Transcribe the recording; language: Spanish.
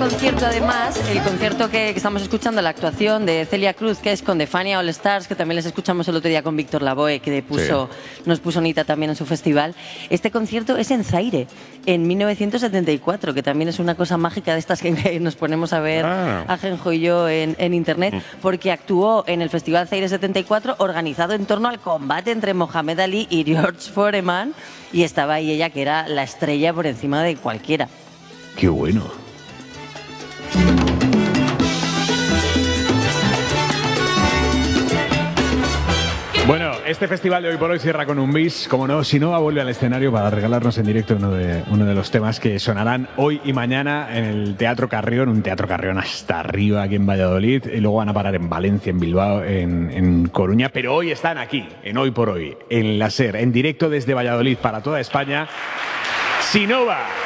concierto, además, el concierto que estamos escuchando, la actuación de Celia Cruz, que es con The Fania All Stars, que también les escuchamos el otro día con Víctor Lavoe, que nos puso Nita también en su festival. Este concierto es en Zaire, en 1974, que también es una cosa mágica de estas que nos ponemos a ver Ajenjo y yo en internet, porque actuó en el Festival Zaire 74 organizado en torno al combate entre Mohamed Ali y George Foreman, y estaba ahí ella, que era la estrella por encima de cualquiera. ¡Qué bueno! Bueno, este festival de Hoy por Hoy cierra con un bis. Como no, Sinova vuelve al escenario para regalarnos en directo uno de los temas que sonarán hoy y mañana en el Teatro Carrión, un Teatro Carrión hasta arriba aquí en Valladolid, y luego van a parar en Valencia, en Bilbao, en Coruña, pero hoy están aquí, en Hoy por Hoy, en la SER, en directo desde Valladolid para toda España. Sinova.